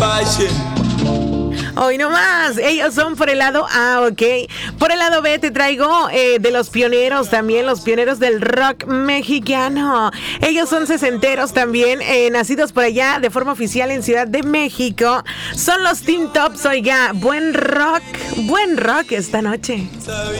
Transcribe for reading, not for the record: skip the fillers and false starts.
Hoy no más, ellos son por el lado A, ok. Por el lado B te traigo de los pioneros también, los pioneros del rock mexicano. Ellos son sesenteros también, nacidos por allá de forma oficial en Ciudad de México. Son los Teen Tops, oiga, buen rock esta noche.